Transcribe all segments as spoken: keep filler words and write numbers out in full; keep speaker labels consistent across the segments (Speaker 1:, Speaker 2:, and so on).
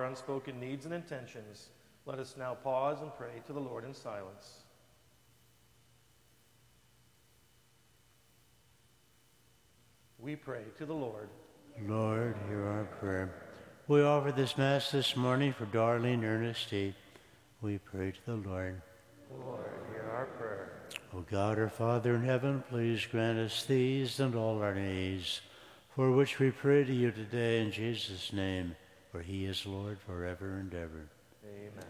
Speaker 1: unspoken needs and intentions, let us now pause and pray to the Lord in silence. We pray to the Lord.
Speaker 2: Lord, hear our prayer. We offer this Mass this morning for Darlene Ernestine. We pray to the Lord.
Speaker 1: Lord, hear our prayer.
Speaker 2: O God, our Father in heaven, please grant us these and all our needs, for which we pray to you today in Jesus' name, for he is Lord forever and ever.
Speaker 1: Amen.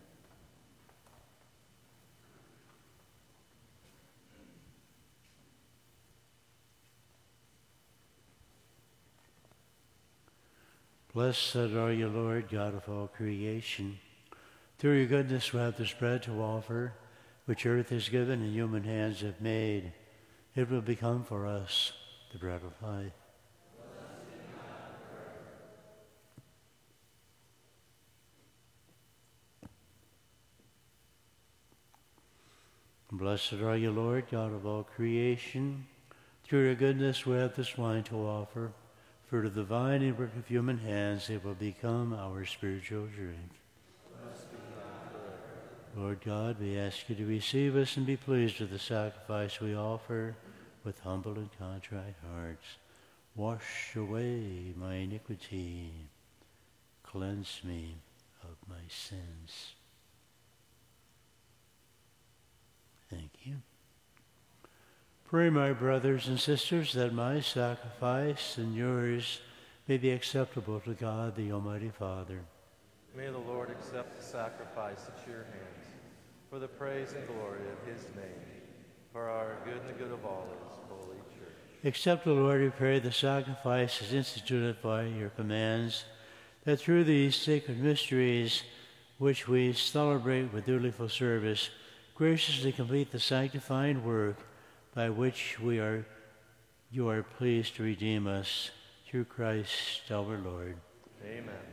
Speaker 2: Blessed are you, Lord, God of all creation. Through your goodness we have this bread to offer, which earth has given and human hands have made. It will become for us the bread of life. Blessed are you, Lord, God of all creation. Through your goodness we have this wine to offer. Fruit of the vine and work of human hands, it will become our spiritual drink. Lord God, we ask you to receive us and be pleased with the sacrifice we offer with humble and contrite hearts. Wash away my iniquity. Cleanse me of my sins. Thank you. Pray, my brothers and sisters, that my sacrifice and yours may be acceptable to God, the Almighty Father.
Speaker 1: May the Lord accept the sacrifice at your hands, for the praise and glory of his name, for our good and the good of all his holy church.
Speaker 2: Accept, O Lord, we pray, the sacrifices instituted by your commands, that through these sacred mysteries, which we celebrate with dutiful service, graciously complete the sanctifying work by which we are, you are pleased to redeem us, through Christ our Lord.
Speaker 1: Amen.